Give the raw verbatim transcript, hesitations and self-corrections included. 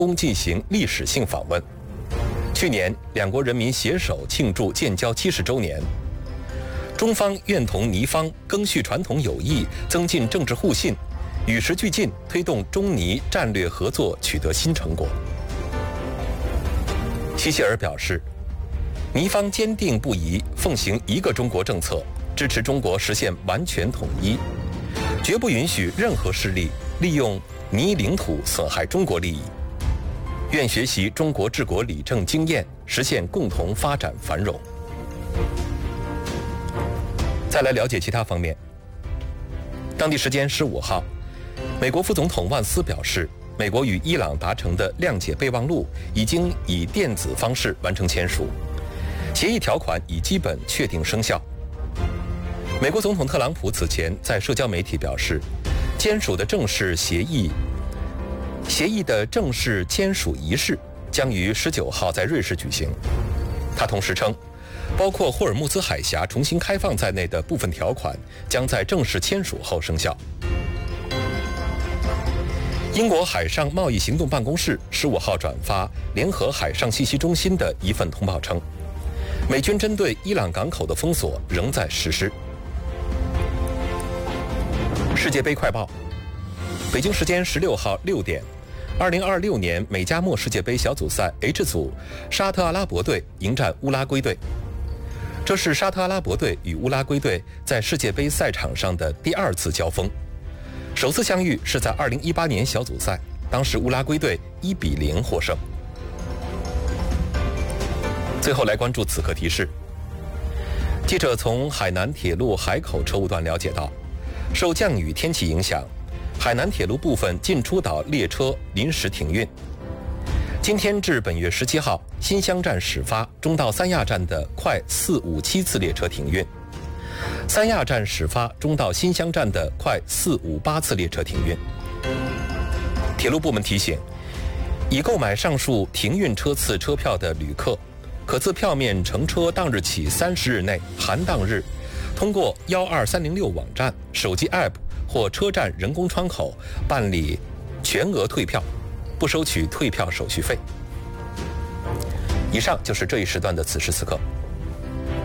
共进行历史性访问。去年，两国人民携手庆祝建交七十周年。中方愿同尼方赓续传统友谊，增进政治互信，与时俱进，推动中尼战略合作取得新成果。希希尔表示，尼方坚定不移奉行一个中国政策，支持中国实现完全统一，绝不允许任何势力利用尼领土损害中国利益。愿学习中国治国理政经验，实现共同发展繁荣。再来了解其他方面。当地时间十五号，美国副总统万斯表示，美国与伊朗达成的谅解备忘录已经以电子方式完成签署，协议条款已基本确定生效。美国总统特朗普此前在社交媒体表示，签署的正式协议协议的正式签署仪式将于十九号在瑞士举行。他同时称，包括霍尔木兹海峡重新开放在内的部分条款将在正式签署后生效。英国海上贸易行动办公室十五号转发联合海上信息中心的一份通报称，美军针对伊朗港口的封锁仍在实施。世界杯快报，北京时间十六号六点，二零二六年美加墨世界杯小组赛 H 组，沙特阿拉伯队迎战乌拉圭队。这是沙特阿拉伯队与乌拉圭队在世界杯赛场上的第二次交锋，首次相遇是在二零一八年小组赛，当时乌拉圭队一比零获胜。最后来关注此刻提示。记者从海南铁路海口车务段了解到，受降雨天气影响，海南铁路部分进出岛列车临时停运。今天至本月十七号，新乡站始发中到三亚站的快四五七次列车停运，三亚站始发中到新乡站的快四五八次列车停运。铁路部门提醒，已购买上述停运车次车票的旅客，可自票面乘车当日起三十日内含当日，通过幺二三零六网站、手机 App 或车站人工窗口办理全额退票，不收取退票手续费。以上就是这一时段的此时此刻。